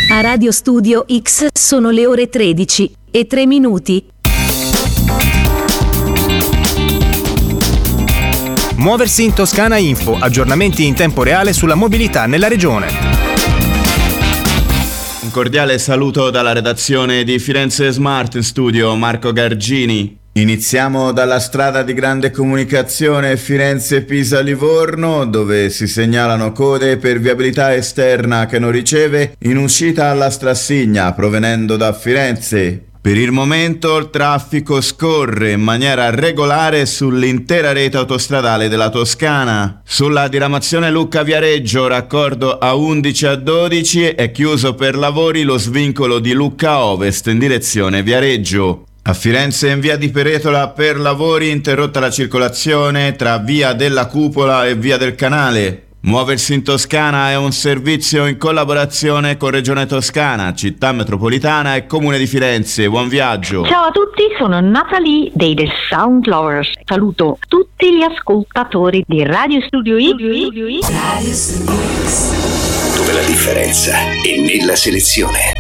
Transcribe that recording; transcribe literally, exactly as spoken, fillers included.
A Radio Studio X sono le ore tredici e tre minuti. Muoversi in Toscana Info, aggiornamenti in tempo reale sulla mobilità nella regione. Un cordiale saluto dalla redazione di Firenze Smart in studio, Marco Gargini. Iniziamo dalla strada di grande comunicazione Firenze-Pisa-Livorno, dove si segnalano code per viabilità esterna che non riceve in uscita alla Strassigna provenendo da Firenze. Per il momento il traffico scorre in maniera regolare sull'intera rete autostradale della Toscana. Sulla diramazione Lucca-Viareggio, raccordo A undici a dodici, è chiuso per lavori lo svincolo di Lucca Ovest in direzione Viareggio. A Firenze in via di Peretola per lavori interrotta la circolazione tra via della Cupola e via del Canale. Muoversi in Toscana è un servizio in collaborazione con Regione Toscana, Città Metropolitana e Comune di Firenze. Buon viaggio! Ciao a tutti, sono Natalie dei The Sound Lovers. Saluto tutti gli ascoltatori di Radio Studio X. Radio Studio X. Dove la differenza è nella selezione.